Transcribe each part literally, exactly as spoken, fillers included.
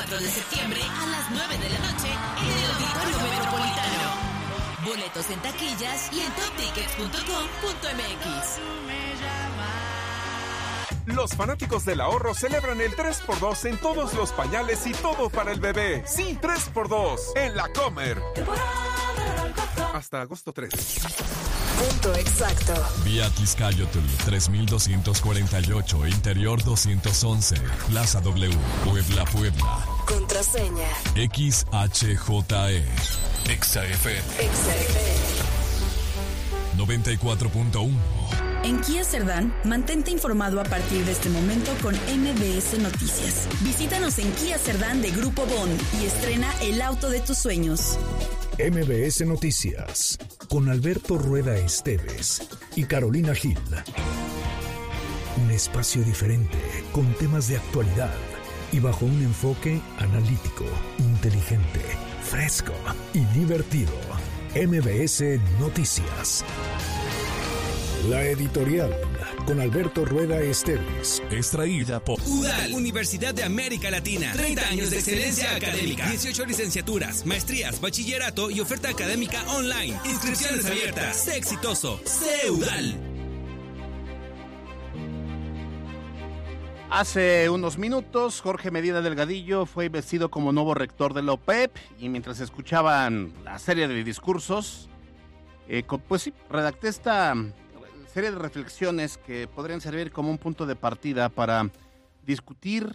cuatro de septiembre a las nueve de la noche en el Auditorio Metropolitano. Boletos en taquillas y en top tickets punto com punto m x. Los fanáticos del ahorro celebran el tres por dos en todos los pañales y todo para el bebé. Sí, tres por dos en La Comer. Hasta agosto tres. Punto exacto. Vía Tizcayotl tres mil doscientos cuarenta y ocho, Interior doscientos once, Plaza W, Puebla, Puebla. Contraseña X H J E. Exa F M. Exa F M. noventa y cuatro punto uno. En Kia Cerdán, mantente informado a partir de este momento con M B S Noticias. Visítanos en Kia Cerdán de Grupo Bond y estrena el auto de tus sueños. M B S Noticias, con Alberto Rueda Esteves y Carolina Gil. Un espacio diferente, con temas de actualidad y bajo un enfoque analítico, inteligente, fresco y divertido. M B S Noticias. La editorial con Alberto Rueda Esteves. Extraída por U D A L, Universidad de América Latina. treinta años de excelencia académica. dieciocho licenciaturas, maestrías, bachillerato y oferta académica online. Inscripciones abiertas. Sé exitoso. Sé U D A L. Hace unos minutos, Jorge Medina Delgadillo fue investido como nuevo rector de la O P E P y mientras escuchaban la serie de discursos, eh, pues sí, redacté esta serie de reflexiones que podrían servir como un punto de partida para discutir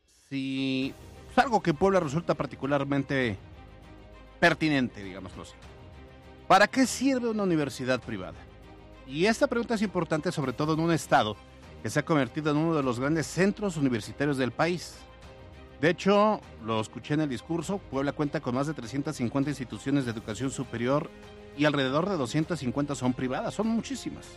si pues, algo que en Puebla resulta particularmente pertinente, digámoslo así. ¿Para qué sirve una universidad privada? Y esta pregunta es importante sobre todo en un estado que se ha convertido en uno de los grandes centros universitarios del país. De hecho, lo escuché en el discurso, Puebla cuenta con más de trescientas cincuenta instituciones de educación superior y alrededor de doscientas cincuenta son privadas, son muchísimas.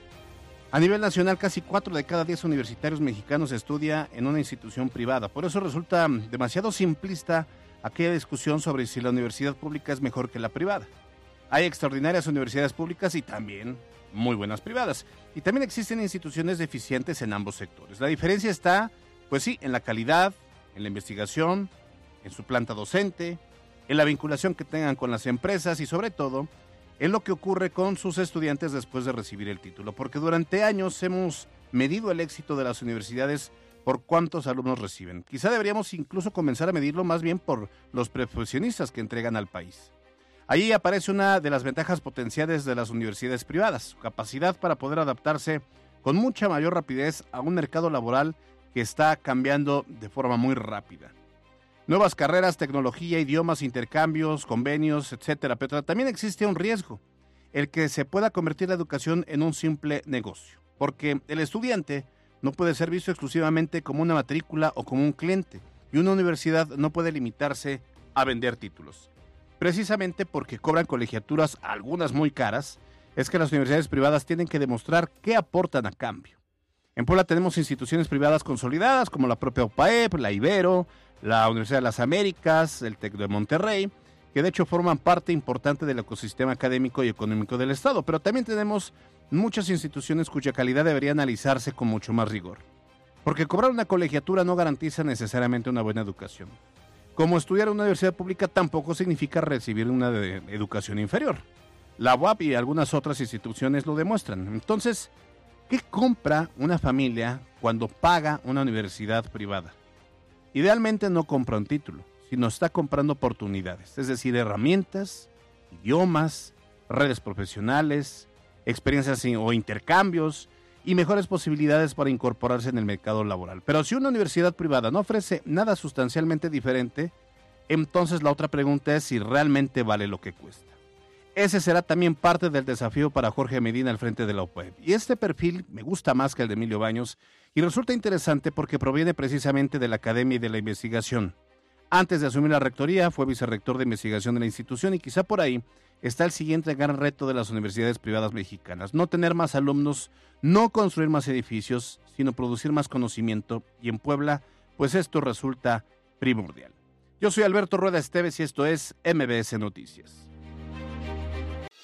A nivel nacional, casi cuatro de cada diez universitarios mexicanos estudia en una institución privada. Por eso resulta demasiado simplista aquella discusión sobre si la universidad pública es mejor que la privada. Hay extraordinarias universidades públicas y también muy buenas privadas. Y también existen instituciones deficientes en ambos sectores. La diferencia está, pues sí, en la calidad, en la investigación, en su planta docente, en la vinculación que tengan con las empresas y sobre todo en lo que ocurre con sus estudiantes después de recibir el título, porque durante años hemos medido el éxito de las universidades por cuántos alumnos reciben. Quizá deberíamos incluso comenzar a medirlo más bien por los profesionistas que entregan al país. Ahí aparece una de las ventajas potenciales de las universidades privadas, su capacidad para poder adaptarse con mucha mayor rapidez a un mercado laboral que está cambiando de forma muy rápida. Nuevas carreras, tecnología, idiomas, intercambios, convenios, etcétera. Pero también existe un riesgo, el que se pueda convertir la educación en un simple negocio, porque el estudiante no puede ser visto exclusivamente como una matrícula o como un cliente, y una universidad no puede limitarse a vender títulos. Precisamente porque cobran colegiaturas, algunas muy caras, es que las universidades privadas tienen que demostrar qué aportan a cambio. En Puebla tenemos instituciones privadas consolidadas como la propia O P A E P, la Ibero, la Universidad de las Américas, el TEC de Monterrey, que de hecho forman parte importante del ecosistema académico y económico del Estado, pero también tenemos muchas instituciones cuya calidad debería analizarse con mucho más rigor, porque cobrar una colegiatura no garantiza necesariamente una buena educación. Como estudiar en una universidad pública tampoco significa recibir una de educación inferior. La U A P y algunas otras instituciones lo demuestran. Entonces, ¿qué compra una familia cuando paga una universidad privada? Idealmente no compra un título, sino está comprando oportunidades, es decir, herramientas, idiomas, redes profesionales, experiencias o intercambios y mejores posibilidades para incorporarse en el mercado laboral. Pero si una universidad privada no ofrece nada sustancialmente diferente, entonces la otra pregunta es si realmente vale lo que cuesta. Ese será también parte del desafío para Jorge Medina al frente de la O P E P. Y este perfil me gusta más que el de Emilio Baños y resulta interesante porque proviene precisamente de la Academia y de la Investigación. Antes de asumir la rectoría fue vicerrector de investigación de la institución y quizá por ahí está el siguiente gran reto de las universidades privadas mexicanas. No tener más alumnos, no construir más edificios, sino producir más conocimiento. Y en Puebla, pues esto resulta primordial. Yo soy Alberto Rueda Esteves y esto es M B S Noticias.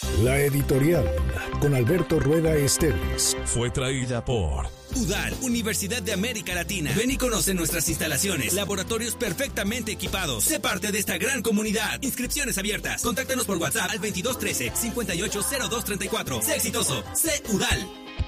La editorial con Alberto Rueda Esteves fue traída por U D A L, Universidad de América Latina. Ven y conoce nuestras instalaciones, laboratorios perfectamente equipados. Sé parte de esta gran comunidad. Inscripciones abiertas. Contáctanos por WhatsApp al veintidós trece, cincuenta y ocho cero dos treinta y cuatro. Sé exitoso. Sé U D A L.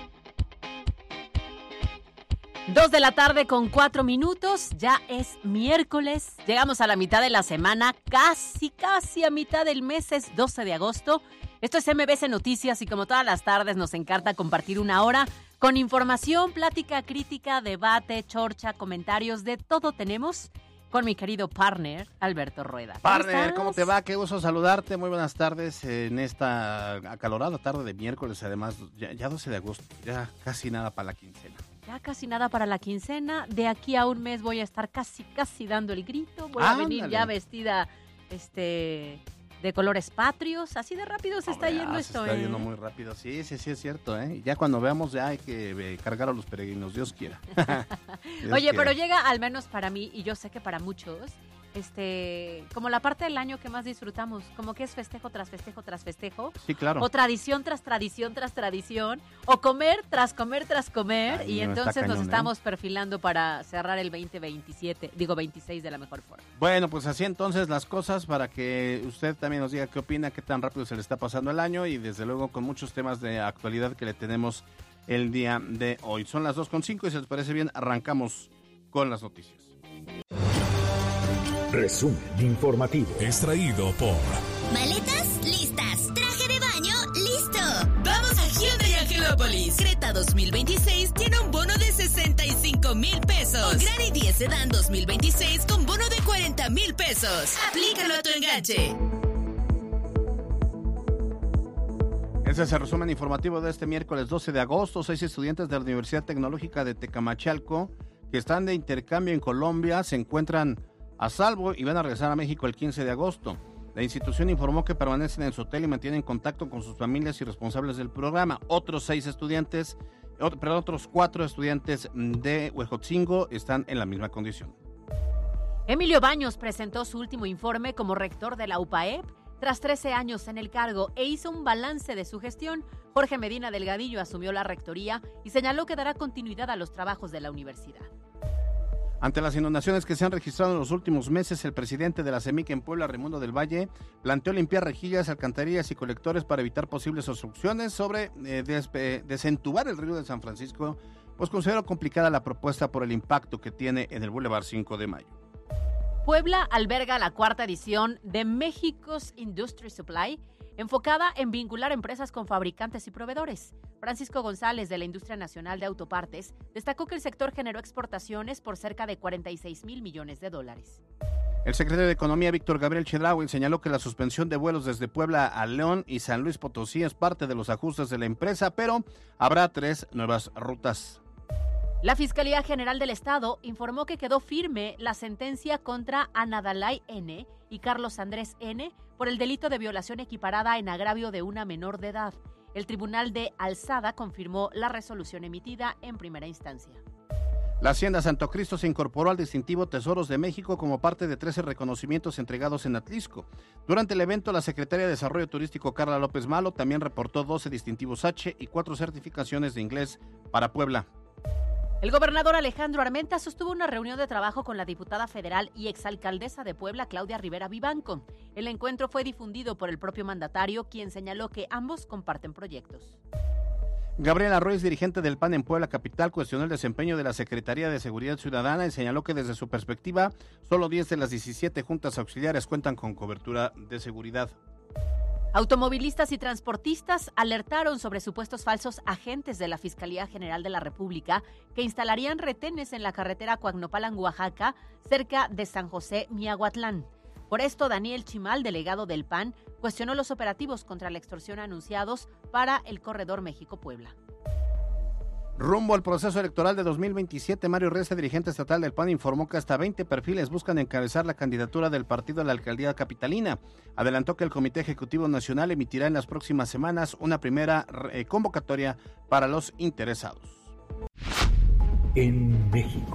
Dos de la tarde con cuatro minutos, ya es miércoles, llegamos a la mitad de la semana, casi, casi a mitad del mes, es doce de agosto. Esto es M B C Noticias y como todas las tardes nos encanta compartir una hora con información, plática, crítica, debate, chorcha, comentarios, de todo tenemos con mi querido partner, Alberto Rueda. ¿Cómo partner, estás? ¿Cómo te va? Qué gusto saludarte, muy buenas tardes en esta acalorada tarde de miércoles, además ya, ya doce de agosto, ya casi nada para la quincena. Ya casi nada para la quincena, de aquí a un mes voy a estar casi, casi dando el grito, voy a venir ya vestida este, de colores patrios, así de rápido se está yendo esto. Se está ¿eh? yendo muy rápido, sí, sí, sí es cierto, ¿eh? Ya cuando veamos ya hay que eh, cargar a los peregrinos, Dios quiera. Dios Oye, quiera. pero llega al menos para mí, y yo sé que para muchos, este, como la parte del año que más disfrutamos, como que es festejo tras festejo tras festejo. Sí, claro. O tradición tras tradición tras tradición, o comer tras comer tras comer, Ay, y no, entonces cañón, nos estamos ¿eh? perfilando para cerrar el veinte veintisiete, digo veintiséis de la mejor forma. Bueno, pues así entonces las cosas, para que usted también nos diga qué opina, qué tan rápido se le está pasando el año, y desde luego con muchos temas de actualidad que le tenemos el día de hoy. Son las dos con cinco y si les parece bien, arrancamos con las noticias. Resumen informativo. Extraído por Maletas listas, traje de baño listo. Vamos a Hyundai Angelópolis. Creta dos mil veintiséis tiene un bono de sesenta y cinco mil pesos. Granny diez Sedan dos mil veintiséis con bono de cuarenta mil pesos. Aplícalo a tu enganche. Ese es el resumen informativo de este miércoles doce de agosto. Seis estudiantes de la Universidad Tecnológica de Tecamachalco que están de intercambio en Colombia se encuentran a salvo y van a regresar a México el quince de agosto. La institución informó que permanecen en su hotel y mantienen contacto con sus familias y responsables del programa. Otros seis estudiantes, otro, perdón, otros cuatro estudiantes de Huejotzingo están en la misma condición. Emilio Baños presentó su último informe como rector de la U P A E P tras trece años en el cargo e hizo un balance de su gestión. Jorge Medina Delgadillo asumió la rectoría y señaló que dará continuidad a los trabajos de la universidad. Ante las inundaciones que se han registrado en los últimos meses, el presidente de la CEMIC en Puebla, Raimundo del Valle, planteó limpiar rejillas, alcantarillas y colectores para evitar posibles obstrucciones sobre eh, des, eh, desentubar el río de San Francisco, pues considero complicada la propuesta por el impacto que tiene en el Boulevard cinco de mayo. Puebla alberga la cuarta edición de México's Industry Supply, enfocada en vincular empresas con fabricantes y proveedores. Francisco González, de la Industria Nacional de Autopartes, destacó que el sector generó exportaciones por cerca de cuarenta y seis mil millones de dólares. El secretario de Economía, Víctor Gabriel Chedraui, señaló que la suspensión de vuelos desde Puebla a León y San Luis Potosí es parte de los ajustes de la empresa, pero habrá tres nuevas rutas. La Fiscalía General del Estado informó que quedó firme la sentencia contra Anadalay N. y Carlos Andrés N. por el delito de violación equiparada en agravio de una menor de edad. El Tribunal de Alzada confirmó la resolución emitida en primera instancia. La Hacienda Santo Cristo se incorporó al distintivo Tesoros de México como parte de trece reconocimientos entregados en Atlisco. Durante el evento, la secretaria de Desarrollo Turístico, Carla López Malo, también reportó doce distintivos H y cuatro certificaciones de inglés para Puebla. El gobernador Alejandro Armenta sostuvo una reunión de trabajo con la diputada federal y exalcaldesa de Puebla, Claudia Rivera Vivanco. El encuentro fue difundido por el propio mandatario, quien señaló que ambos comparten proyectos. Gabriela Ruiz, dirigente del P A N en Puebla Capital, cuestionó el desempeño de la Secretaría de Seguridad Ciudadana y señaló que desde su perspectiva, solo diez de las diecisiete juntas auxiliares cuentan con cobertura de seguridad. Automovilistas y transportistas alertaron sobre supuestos falsos agentes de la Fiscalía General de la República que instalarían retenes en la carretera Coagnopalan, Oaxaca, cerca de San José, Miahuatlán. Por esto, Daniel Chimal, delegado del P A N, cuestionó los operativos contra la extorsión anunciados para el corredor México-Puebla. Rumbo al proceso electoral de dos mil veintisiete, Mario Reza, dirigente estatal del P A N, informó que hasta veinte perfiles buscan encabezar la candidatura del partido a la alcaldía capitalina. Adelantó que el Comité Ejecutivo Nacional emitirá en las próximas semanas una primera eh, convocatoria para los interesados. En México.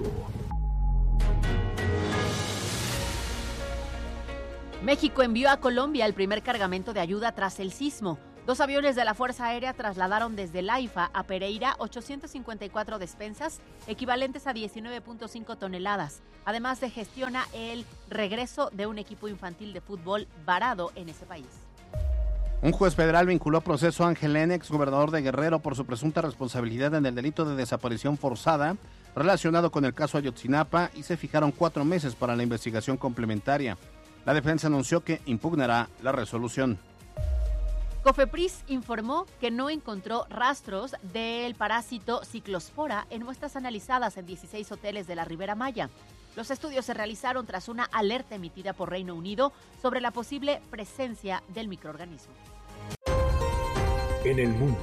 México envió a Colombia el primer cargamento de ayuda tras el sismo. Dos aviones de la Fuerza Aérea trasladaron desde el AIFA a Pereira ochocientas cincuenta y cuatro despensas, equivalentes a diecinueve punto cinco toneladas. Además, se gestiona el regreso de un equipo infantil de fútbol varado en ese país. Un juez federal vinculó a proceso a Ángel N., exgobernador de Guerrero, por su presunta responsabilidad en el delito de desaparición forzada relacionado con el caso Ayotzinapa, y se fijaron cuatro meses para la investigación complementaria. La defensa anunció que impugnará la resolución. Cofepris informó que no encontró rastros del parásito ciclospora en muestras analizadas en dieciséis hoteles de la Ribera Maya. Los estudios se realizaron tras una alerta emitida por Reino Unido sobre la posible presencia del microorganismo. En el mundo.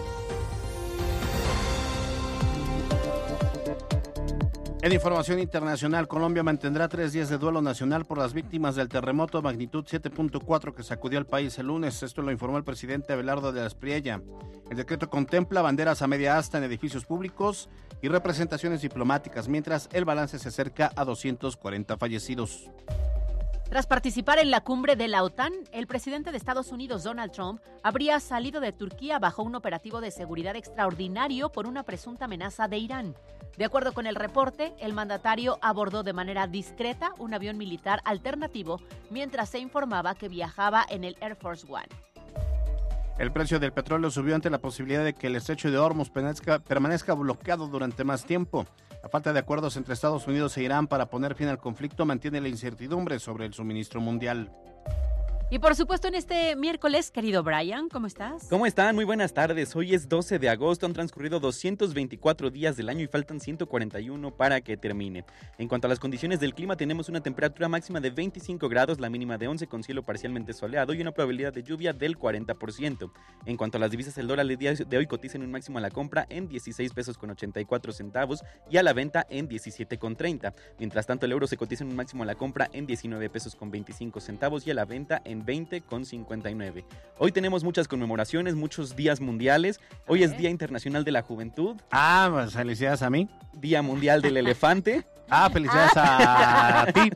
En información internacional, Colombia mantendrá tres días de duelo nacional por las víctimas del terremoto de magnitud siete punto cuatro que sacudió al país el lunes. Esto lo informó el presidente Abelardo de la Espriella. El decreto contempla banderas a media asta en edificios públicos y representaciones diplomáticas, mientras el balance se acerca a doscientos cuarenta fallecidos. Tras participar en la cumbre de la OTAN, el presidente de Estados Unidos, Donald Trump, habría salido de Turquía bajo un operativo de seguridad extraordinario por una presunta amenaza de Irán. De acuerdo con el reporte, el mandatario abordó de manera discreta un avión militar alternativo mientras se informaba que viajaba en el Air Force One. El precio del petróleo subió ante la posibilidad de que el estrecho de Hormuz permanezca, permanezca bloqueado durante más tiempo. La falta de acuerdos entre Estados Unidos e Irán para poner fin al conflicto mantiene la incertidumbre sobre el suministro mundial. Y por supuesto en este miércoles, querido Brian, ¿cómo estás? ¿Cómo están? Muy buenas tardes. Hoy es doce de agosto, han transcurrido doscientos veinticuatro días del año y faltan ciento cuarenta y uno para que termine. En cuanto a las condiciones del clima, tenemos una temperatura máxima de veinticinco grados, la mínima de once con cielo parcialmente soleado y una probabilidad de lluvia del cuarenta por ciento. En cuanto a las divisas, el dólar el día de hoy cotiza en un máximo a la compra en dieciséis pesos con ochenta y cuatro centavos y a la venta en diecisiete con treinta. Mientras tanto, el euro se cotiza en un máximo a la compra en diecinueve pesos con veinticinco centavos y a la venta en veinte con cincuenta y nueve. Hoy tenemos muchas conmemoraciones, muchos días mundiales. Hoy es Día Internacional de la Juventud. Ah, pues felicidades a mí. Día Mundial del Elefante. Ah, felicidades a ti.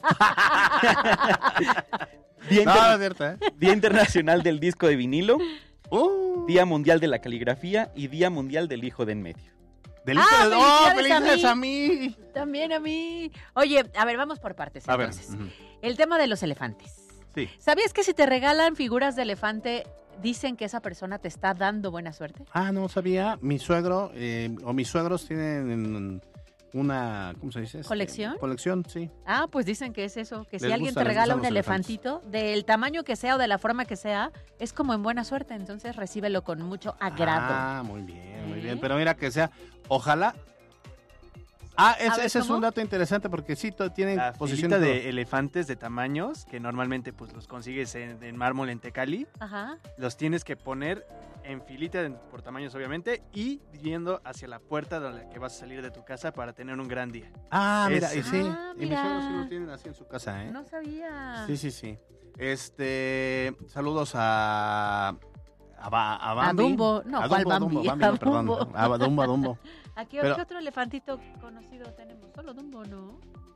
Día, no, inter... es cierto, ¿eh? Día Internacional del Disco de Vinilo. Uh. Día Mundial de la Caligrafía y Día Mundial del Hijo de en Medio. Del hijo ah, de... felicidades, ¡Oh, felicidades a a mí! mí! También a mí. Oye, a ver, vamos por partes A ver. entonces. Uh-huh. El tema de los elefantes. Sí. ¿Sabías que si te regalan figuras de elefante, dicen que esa persona te está dando buena suerte? Ah, no sabía. Mi suegro eh, o mis suegros tienen una, ¿cómo se dice? ¿Colección? Colección, sí. Ah, pues dicen que es eso, que si Les alguien gusta, te les regala gustan un los elefantito, del tamaño que sea o de la forma que sea, es como en buena suerte, entonces recíbelo con mucho agrado. Ah, muy bien, muy ¿Eh? bien. Pero mira que sea, ojalá. Ah, es, A ver, ese es ¿cómo? un dato interesante porque sí, to- tienen La posición filita de elefantes de tamaños que normalmente pues los consigues en, en mármol en Tecali, Ajá. los tienes que poner en filita en- por tamaños obviamente y viendo hacia la puerta de la que vas a salir de tu casa para tener un gran día. Ah, mira, Es- y sí. Ah, y mis mira. suegros sí lo tienen así en su casa, ¿eh? No sabía. Sí, sí, sí. Este, saludos a a, Ba- a A Bambi. Dumbo, no, a ¿cuál Dumbo, a Bambi? Dumbo, Bambi, A no, perdón. Dumbo. A Dumbo, a Dumbo. Aquí Pero- ¿qué otro elefantito conocido tenemos? Solo Dumbo, ¿no?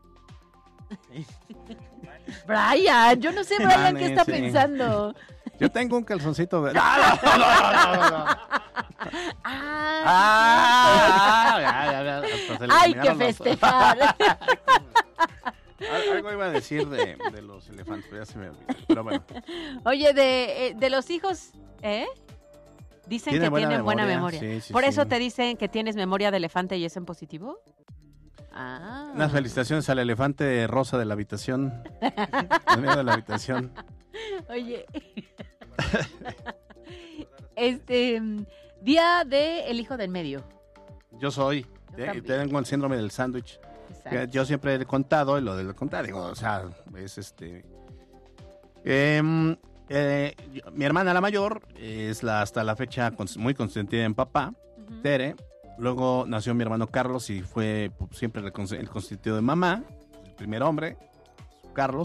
Brian, yo no sé, Brian, Vale, ¿qué está sí. pensando? Yo tengo un calzoncito de... ¡Ah, no, no, no, no, no! Ah, ¡Ah! Ya, ya, ya, hasta se le hay que terminaron los- festejar. Al- Algo iba a decir de, de los elefantes, pero ya se me olvidó. Pero bueno. Oye, de, eh, de los hijos, ¿eh? Dicen Tiene que buena tienen buena memoria, memoria. sí, sí, ¿Por sí. eso te dicen que tienes memoria de elefante y es en positivo? Ah. Unas felicitaciones al elefante rosa de la habitación. En medio de la habitación. Oye. Este, mm, día de el hijo del medio. Yo soy. Yo eh, también. Tengo el síndrome del sándwich. Exacto. Yo siempre he contado, y lo del contar, digo, o sea, es este... em, eh, yo- mi hermana la mayor es la hasta la fecha cons- muy consentida en papá, Ujú. Tere. Luego nació mi hermano Carlos y fue pues, siempre el, cons- el consentido de mamá, el primer hombre, Carlos.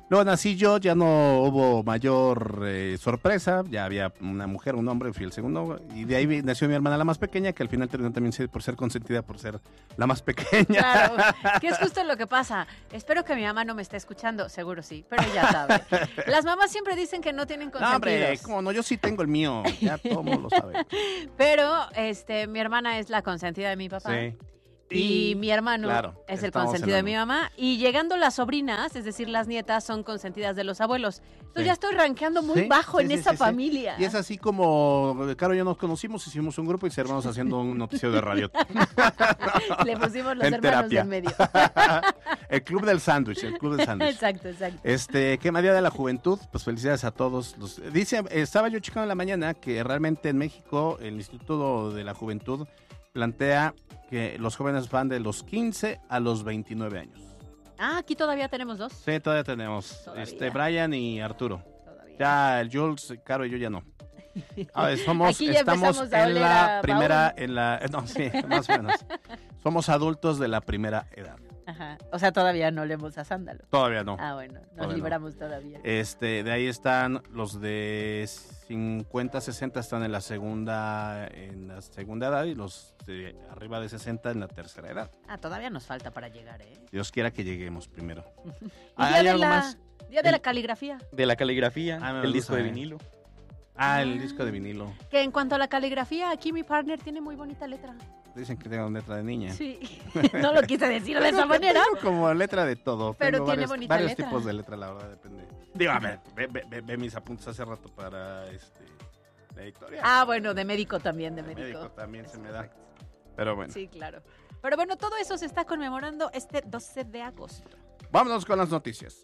Luego nací yo, ya no hubo mayor eh, sorpresa, ya había una mujer, un hombre, fui el segundo, y de ahí nació mi hermana la más pequeña, que al final terminó también por ser consentida por ser la más pequeña. Claro, que es justo lo que pasa. Espero que mi mamá no me esté escuchando, seguro sí, pero ya sabe. Las mamás siempre dicen que no tienen consentidos. No, hombre, cómo no, yo sí tengo el mío, ya todo el mundo lo sabe. Pero este, mi hermana es la consentida de mi papá. Sí. Y, y mi hermano claro, es el consentido de mi mamá. Y llegando las sobrinas, es decir, las nietas, son consentidas de los abuelos. Entonces Sí. ya estoy rankeando muy Sí, bajo sí, en sí, esa sí, sí. familia. Y es así como Caro y yo nos conocimos, hicimos un grupo y cerramos haciendo un noticiero de radio. Le pusimos los En hermanos terapia. en medio. El club del sándwich, el club del sándwich. Exacto, exacto. Este, ¿qué más Día de la Juventud? Pues felicidades a todos. Los, dice, estaba yo checando en la mañana que realmente en México el Instituto de la Juventud plantea que los jóvenes van de los quince a los veintinueve años. Ah, aquí todavía tenemos dos. Sí, todavía tenemos. Todavía. Este, Brian y Arturo. Todavía. Ya el Jules, Caro y yo ya no. A ver, somos, Aquí ya estamos empezamos a en oler la a primera, baúl. en la, no, sí, más o menos. Somos adultos de la primera edad. Ajá. O sea, todavía no leemos a Sándalo. Todavía no. Ah, bueno, nos Todavía no. libramos todavía. Este, de ahí están los de cincuenta, sesenta están en la segunda, en la segunda edad y los de arriba de sesenta en la tercera edad. Ah, todavía nos falta para llegar, ¿eh? Dios quiera que lleguemos primero. ¿Y día ¿Hay de algo la, más? Día de la caligrafía. De la caligrafía, Ah, me el gusta, disco de eh. vinilo. Ah, el disco de vinilo. Que en cuanto a la caligrafía, aquí mi partner tiene muy bonita letra. Dicen que tengo letra de niña. Sí, no lo quise decir de esa manera. Tengo como letra de todo. Pero Tengo tiene varios, bonita varios letra. tipos de letra, la verdad, depende. Digo, a ver, ve, ve- ve- ve mis apuntes hace rato para este, la editorial. Ah, bueno, de médico también, de De médico. médico también se me da. Pero bueno, Sí, claro. Pero bueno, todo eso se está conmemorando este doce de agosto. vámonos con las noticias.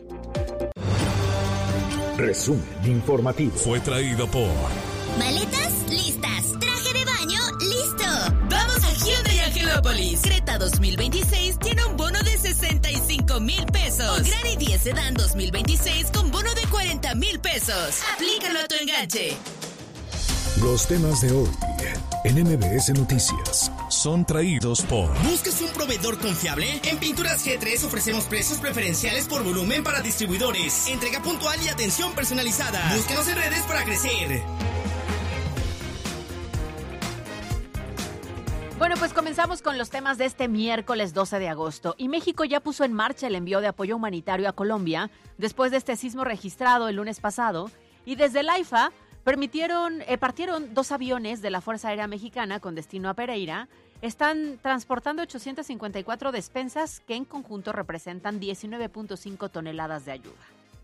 Resumen informativo. Fue traído por Maletas listas. Traje de baño listo. Vamos a Hyundai Angelópolis. Creta dos mil veintiséis tiene un bono de sesenta y cinco mil pesos. O Granny diez Sedan dos mil veintiséis con bono de cuarenta mil pesos. Aplícalo a tu enganche. Los temas de hoy en M B S Noticias. son traídos por ¿Buscas un proveedor confiable? En Pinturas G tres ofrecemos precios preferenciales por volumen para distribuidores, entrega puntual y atención personalizada. Búsquenos en redes para crecer. Bueno, pues comenzamos con los temas de este miércoles doce de agosto. Y México ya puso en marcha el envío de apoyo humanitario a Colombia después de este sismo registrado el lunes pasado. Y desde el AIFA permitieron, eh, partieron dos aviones de la Fuerza Aérea Mexicana con destino a Pereira. Están transportando ochocientas cincuenta y cuatro despensas que en conjunto representan diecinueve punto cinco toneladas de ayuda.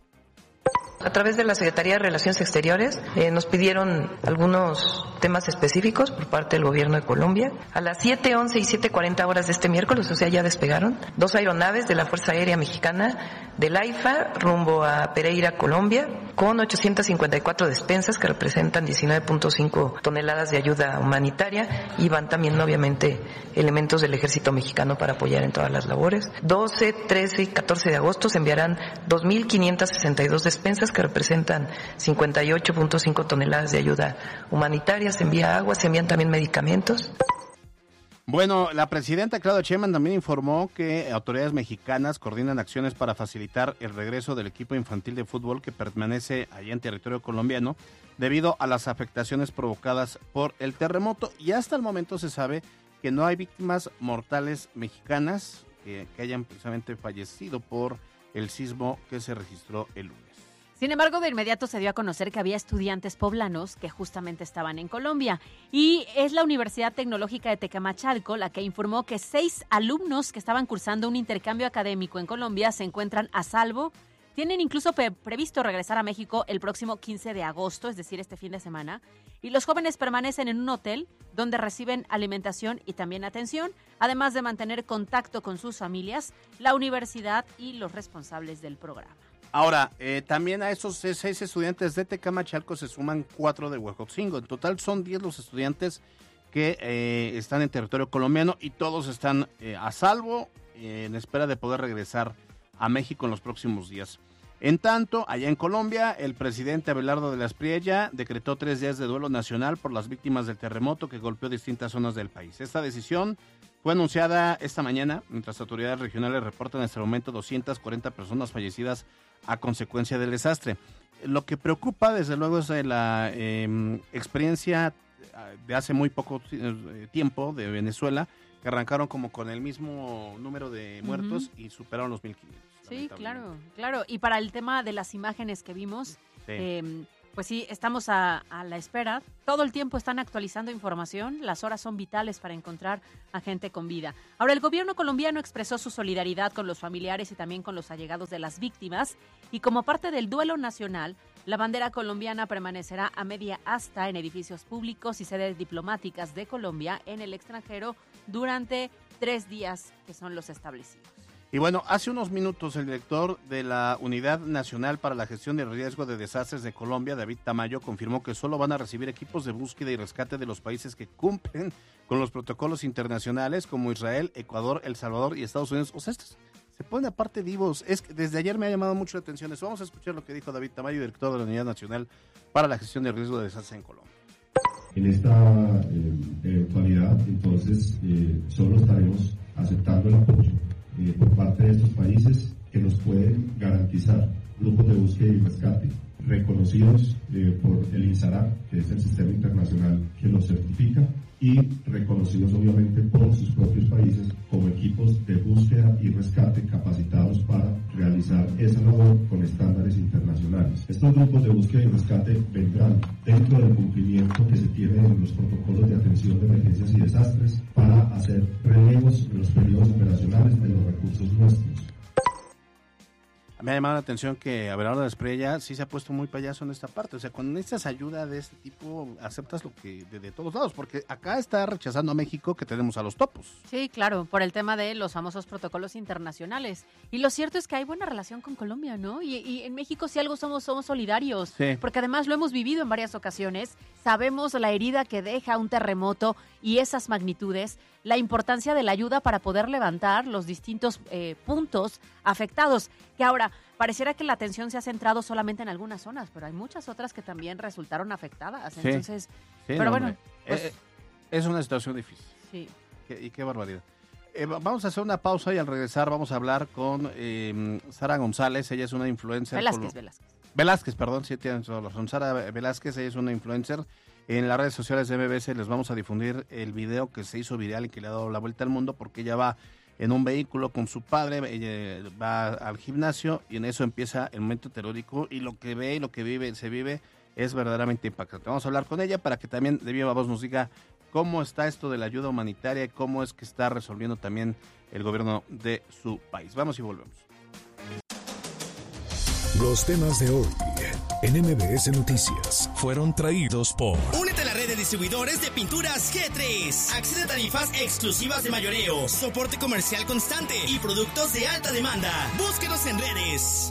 A través de la Secretaría de Relaciones Exteriores eh, nos pidieron algunos temas específicos por parte del gobierno de Colombia. A las siete once y siete cuarenta horas de este miércoles, o sea, ya despegaron, dos aeronaves de la Fuerza Aérea Mexicana del AIFA rumbo a Pereira, Colombia, con ochocientas cincuenta y cuatro despensas que representan diecinueve punto cinco toneladas de ayuda humanitaria, y van también obviamente elementos del ejército mexicano para apoyar en todas las labores. doce, trece y catorce de agosto se enviarán dos mil quinientas sesenta y dos despensas que representan cincuenta y ocho punto cinco toneladas de ayuda humanitaria. Se envía agua, se envían también medicamentos. Bueno, la presidenta Claudia Sheinbaum también informó que autoridades mexicanas coordinan acciones para facilitar el regreso del equipo infantil de fútbol que permanece allá en territorio colombiano debido a las afectaciones provocadas por el terremoto, y hasta el momento se sabe que no hay víctimas mortales mexicanas que, que hayan precisamente fallecido por el sismo que se registró el lunes. Sin embargo, de inmediato se dio a conocer que había estudiantes poblanos que justamente estaban en Colombia. Y es la Universidad Tecnológica de Tecamachalco la que informó que seis alumnos que estaban cursando un intercambio académico en Colombia se encuentran a salvo. Tienen incluso pre- previsto regresar a México el próximo quince de agosto, es decir, este fin de semana. Y los jóvenes permanecen en un hotel donde reciben alimentación y también atención, además de mantener contacto con sus familias, la universidad y los responsables del programa. Ahora, eh, también a esos seis estudiantes de Tecamachalco se suman cuatro de Huejotzingo. En total son diez los estudiantes que eh, están en territorio colombiano y todos están eh, a salvo, eh, en espera de poder regresar a México en los próximos días. En tanto, allá en Colombia, el presidente Abelardo de la Espriella decretó tres días de duelo nacional por las víctimas del terremoto que golpeó distintas zonas del país. Esta decisión Fue anunciada esta mañana, mientras autoridades regionales reportan hasta el momento doscientas cuarenta personas fallecidas a consecuencia del desastre. Lo que preocupa, desde luego, es la eh, experiencia de hace muy poco tiempo de Venezuela, que arrancaron como con el mismo número de muertos uh-huh. y superaron los mil quinientos. Sí, claro, claro. Y para el tema de las imágenes que vimos, sí. eh, pues sí, estamos a, a la espera. Todo el tiempo están actualizando información. Las horas son vitales para encontrar a gente con vida. Ahora, el gobierno colombiano expresó su solidaridad con los familiares y también con los allegados de las víctimas. Y como parte del duelo nacional, la bandera colombiana permanecerá a media asta en edificios públicos y sedes diplomáticas de Colombia en el extranjero durante tres días que son los establecidos. Y bueno, hace unos minutos el director de la Unidad Nacional para la Gestión del Riesgo de Desastres de Colombia, David Tamayo, confirmó que solo van a recibir equipos de búsqueda y rescate de los países que cumplen con los protocolos internacionales como Israel, Ecuador, El Salvador y Estados Unidos. O sea, estos se ponen aparte vivos. Es que desde ayer me ha llamado mucho la atención eso. Vamos a escuchar lo que dijo David Tamayo, director de la Unidad Nacional para la Gestión del Riesgo de Desastres en Colombia. En esta eh, eventualidad, entonces, eh, solo estaremos aceptando el apoyo eh, por parte de estos países que nos pueden garantizar grupos de búsqueda y rescate reconocidos eh, por el INSARAC, que es el sistema internacional que los certifica, y reconocidos obviamente por sus propios países como equipos de búsqueda y rescate capacitados para realizar esa labor con estándares internacionales. Estos grupos de búsqueda y rescate vendrán dentro del cumplimiento que se tiene en los protocolos de atención de emergencias y desastres para hacer relevos en los periodos operacionales de los recursos nuestros. Me ha llamado la atención que Abelardo Espriella sí se ha puesto muy payaso en esta parte. O sea, cuando necesitas ayuda de este tipo, aceptas lo que de, de todos lados, porque acá está rechazando a México que tenemos a los topos. Sí, claro, por el tema de los famosos protocolos internacionales. Y lo cierto es que hay buena relación con Colombia, ¿no? Y, y en México si algo somos, somos solidarios, sí. Porque además lo hemos vivido en varias ocasiones. Sabemos la herida que deja un terremoto y esas magnitudes, la importancia de la ayuda para poder levantar los distintos eh, puntos afectados, que ahora pareciera que la atención se ha centrado solamente en algunas zonas, pero hay muchas otras que también resultaron afectadas. Sí, Entonces, sí, pero no, bueno, pues, eh, es una situación difícil. Sí. Qué, y qué barbaridad. Eh, vamos a hacer una pausa y al regresar vamos a hablar con eh, Sara González. Ella es una influencer. Velázquez, con... Velázquez. Velázquez, perdón, sí tienen toda la razón. Sara Velázquez, ella es una influencer. En las redes sociales de M B S les vamos a difundir el video que se hizo viral y que le ha dado la vuelta al mundo, porque ella va en un vehículo con su padre, ella va al gimnasio y en eso empieza el momento teórico y lo que ve y lo que vive, se vive es verdaderamente impactante. Vamos a hablar con ella para que también de viva voz nos diga cómo está esto de la ayuda humanitaria y cómo es que está resolviendo también el gobierno de su país. Vamos y volvemos. Los temas de hoy en M B S Noticias fueron traídos por... Únete a la red de distribuidores de pinturas G tres. Accede a tarifas exclusivas de mayoreo, soporte comercial constante y productos de alta demanda. Búsquenos en redes.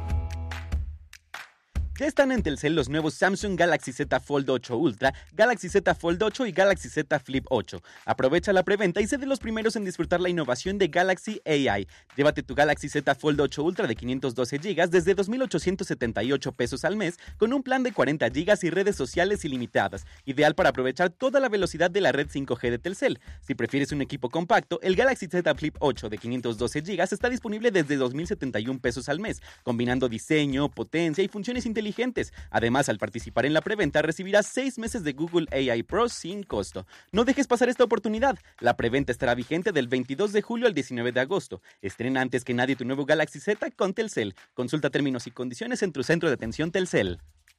Ya están en Telcel los nuevos Samsung Galaxy Z Fold ocho Ultra, Galaxy Z Fold ocho y Galaxy Z Flip ocho. Aprovecha la preventa y sé de los primeros en disfrutar la innovación de Galaxy A I. Llévate tu Galaxy Z Fold ocho Ultra de quinientos doce gigas desde dos mil ochocientos setenta y ocho pesos al mes con un plan de cuarenta gigas y redes sociales ilimitadas, ideal para aprovechar toda la velocidad de la red cinco G de Telcel. Si prefieres un equipo compacto, el Galaxy Z Flip ocho de quinientos doce gigas está disponible desde dos mil setenta y un pesos al mes, combinando diseño, potencia y funciones inteligentes. Además, al participar en la preventa, recibirás seis meses de Google A I Pro sin costo. No dejes pasar esta oportunidad. La preventa estará vigente del veintidós de julio al diecinueve de agosto. Estrena antes que nadie tu nuevo Galaxy Z con Telcel. Consulta términos y condiciones en tu centro de atención Telcel.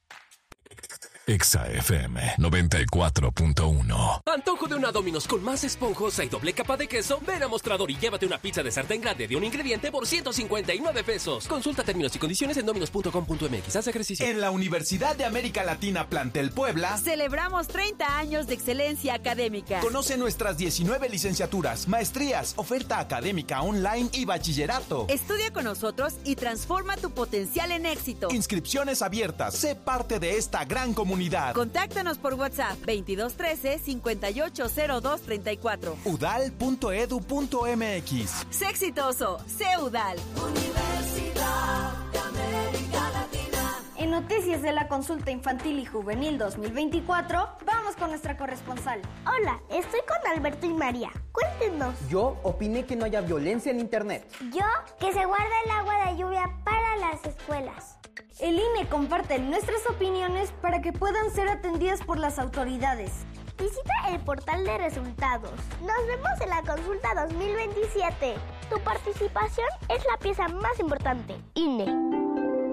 Exa F M noventa y cuatro punto uno. Antojo de una Domino's con más esponjosa y doble capa de queso. Ven a Mostrador y llévate una pizza de sartén grande de un ingrediente por ciento cincuenta y nueve pesos. Consulta términos y condiciones en dominos punto com punto m x. Haz ejercicio. En la Universidad de América Latina Plantel Puebla celebramos treinta años de excelencia académica. Conoce nuestras diecinueve licenciaturas, maestrías, oferta académica online y bachillerato. Estudia con nosotros y transforma tu potencial en éxito. Inscripciones abiertas. Sé parte de esta gran comunidad. Contáctanos por WhatsApp veintidós trece cincuenta y ocho cero dos treinta y cuatro. udal punto edu punto m x. Sé exitoso, sé UDAL. Universidad de América Latina. En noticias de la consulta infantil y juvenil dos mil veinticuatro, vamos con con nuestra corresponsal. Hola, estoy con Alberto y María. Cuéntenos. Yo opiné que no haya violencia en Internet. Yo, que se guarda el agua de lluvia para las escuelas. El I N E comparte nuestras opiniones para que puedan ser atendidas por las autoridades. Visita el portal de resultados. Nos vemos en la consulta dos mil veintisiete. Tu participación es la pieza más importante. I N E.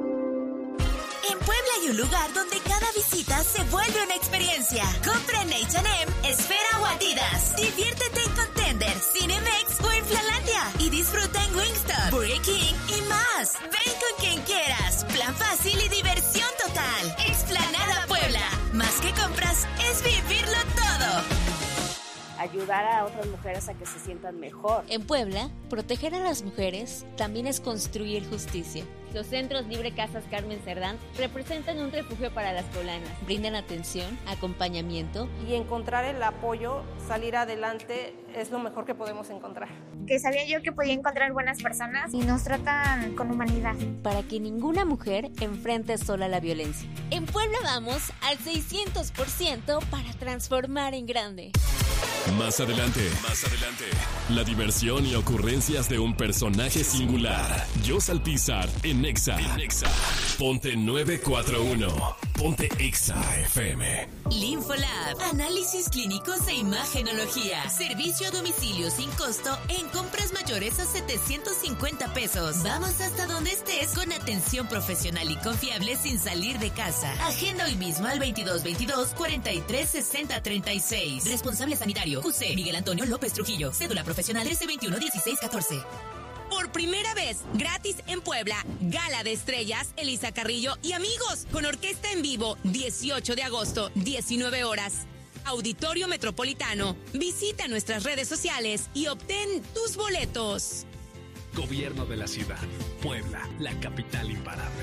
En Puebla hay un lugar donde cada visita se vuelve una experiencia. Compra en H and M, Esfera o Adidas. Diviértete en Contender, Cinemex o en Flalandia. Y disfruta en Wingstop, Burger King y más. Ven con quien quieras. Plan fácil y diversión total. Explanada Puebla. Más que compras, es vivirlo todo. Ayudar a otras mujeres a que se sientan mejor. En Puebla, proteger a las mujeres también es construir justicia. Los centros Libre Casas Carmen Cerdán representan un refugio para las poblanas. Brindan atención, acompañamiento. Y encontrar el apoyo, salir adelante, es lo mejor que podemos encontrar. Que sabía yo que podía encontrar buenas personas y nos tratan con humanidad. Para que ninguna mujer enfrente sola la violencia. En Puebla vamos al seiscientos por ciento para transformar en grande. Más adelante, más adelante, la diversión y ocurrencias de un personaje singular. Yo Salpizar en Exa. En Exa. Ponte nueve cuatro uno. Ponte Exa F M. Linfolab. Análisis clínicos e imagenología. Servicio a domicilio sin costo en compras mayores a setecientos cincuenta pesos. Vamos hasta donde estés con atención profesional y confiable sin salir de casa. Agenda hoy mismo al veintidós veintidós cuarenta y tres sesenta treinta y seis. Responsable sanitario Q C Miguel Antonio López Trujillo. Cédula profesional trece veintiuno dieciséis catorce. Por primera vez, gratis en Puebla, Gala de Estrellas, Elisa Carrillo y amigos, con orquesta en vivo, dieciocho de agosto, diecinueve horas. Auditorio Metropolitano. Visita nuestras redes sociales y obtén tus boletos. Gobierno de la ciudad. Puebla, la capital imparable.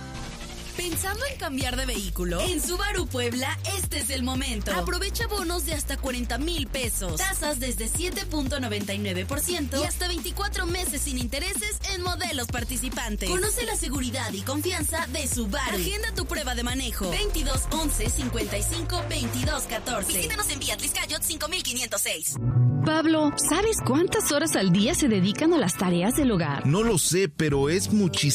¿Pensando en cambiar de vehículo? En Subaru Puebla, este es el momento. Aprovecha bonos de hasta cuarenta mil pesos. Tasas desde siete punto noventa y nueve por ciento y hasta veinticuatro meses sin intereses en modelos participantes. Conoce la seguridad y confianza de Subaru. Agenda tu prueba de manejo. veintidós once cincuenta y cinco veintidós catorce. Visítanos en Vía Tliscayot cinco mil quinientos seis. Pablo, ¿sabes cuántas horas al día se dedican a las tareas del hogar? No lo sé, pero es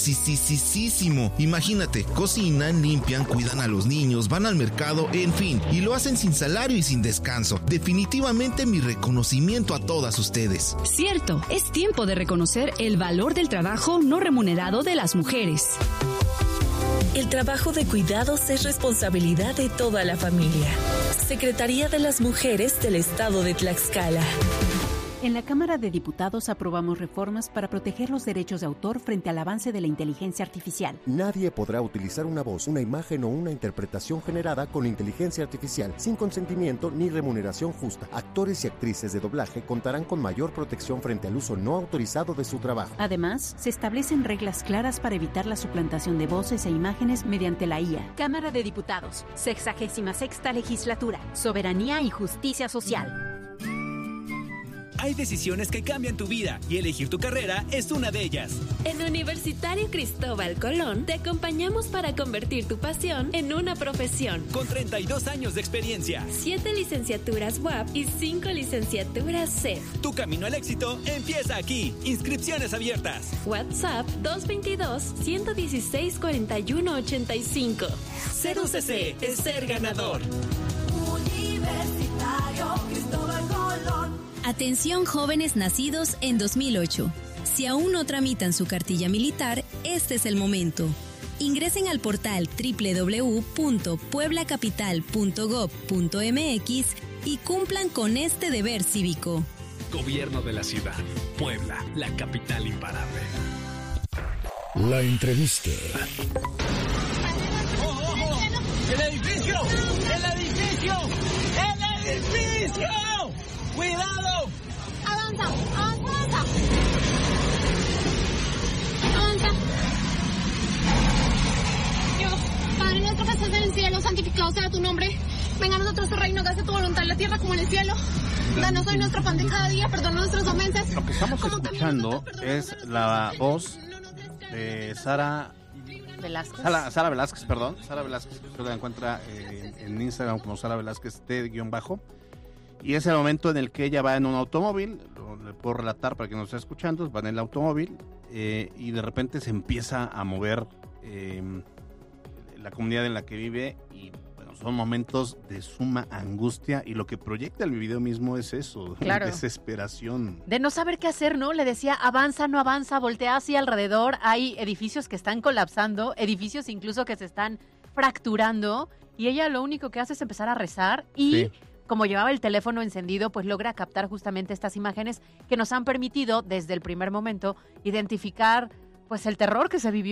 muchísimo. Imagínate, cocinan, limpian, cuidan a los niños, van al mercado, en fin, y lo hacen sin salario y sin descanso. Definitivamente mi reconocimiento a todas ustedes. Cierto, es tiempo de reconocer el valor del trabajo no remunerado de las mujeres. El trabajo de cuidados es responsabilidad de toda la familia. Secretaría de las Mujeres del Estado de Tlaxcala. En la Cámara de Diputados aprobamos reformas para proteger los derechos de autor frente al avance de la inteligencia artificial. Nadie podrá utilizar una voz, una imagen o una interpretación generada con inteligencia artificial sin consentimiento ni remuneración justa. Actores y actrices de doblaje contarán con mayor protección frente al uso no autorizado de su trabajo. Además, se establecen reglas claras para evitar la suplantación de voces e imágenes mediante la I A. Cámara de Diputados, sexagésima sexta legislatura, soberanía y justicia social. Hay decisiones que cambian tu vida y elegir tu carrera es una de ellas. En Universitario Cristóbal Colón te acompañamos para convertir tu pasión en una profesión. Con treinta y dos años de experiencia, siete licenciaturas U A P y cinco licenciaturas C E F. Tu camino al éxito empieza aquí. Inscripciones abiertas. WhatsApp dos veintidós, ciento dieciséis, cuarenta y uno, ochenta y cinco. Ser U C C es ser ganador. Universitario Cristóbal Colón. Atención jóvenes nacidos en dos mil ocho. Si aún no tramitan su cartilla militar, este es el momento. Ingresen al portal doble u doble u doble u punto puebla capital punto gob punto m x y cumplan con este deber cívico. Gobierno de la ciudad. Puebla, la capital imparable. La entrevista. ¡El edificio! ¡El edificio! ¡El edificio! ¡Cuidado! Avanza, avanza. Avanza. Dios, Padre nuestro que estás en el cielo, santificado sea tu nombre. Venga a nosotros tu reino, hágase tu voluntad en la tierra como en el cielo. Danos hoy nuestro pan de cada día, perdona nuestras ofensas. Lo que estamos escuchando es la voz de Sara Velázquez. Sara, Sara Velázquez, perdón. Sara Velázquez, usted la encuentra eh, en Instagram como Sara Velázquez T-bajo. Y es el momento en el que ella va en un automóvil, lo, le puedo relatar para que nos esté escuchando, va en el automóvil eh, y de repente se empieza a mover eh, la comunidad en la que vive y bueno, son momentos de suma angustia y lo que proyecta el video mismo es eso, claro. Desesperación. De no saber qué hacer, ¿no? Le decía, avanza, no avanza, voltea hacia alrededor, hay edificios que están colapsando, edificios incluso que se están fracturando y ella lo único que hace es empezar a rezar y... Sí. Como llevaba el teléfono encendido, pues logra captar justamente estas imágenes que nos han permitido, desde el primer momento, identificar pues el terror que se vivió